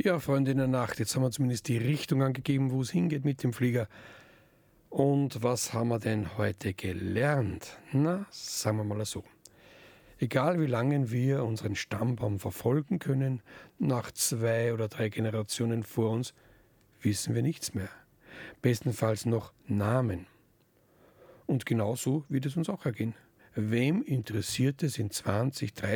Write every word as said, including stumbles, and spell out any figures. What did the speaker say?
Ja, Freunde in der Nacht, jetzt haben wir zumindest die Richtung angegeben, wo es hingeht mit dem Flieger. Und was haben wir denn heute gelernt? Na, sagen wir mal so. Egal wie lange wir unseren Stammbaum verfolgen können, nach zwei oder drei Generationen vor uns wissen wir nichts mehr. Bestenfalls noch Namen. Und genauso wird es uns auch ergehen. Wem interessiert es in zwanzig, dreißig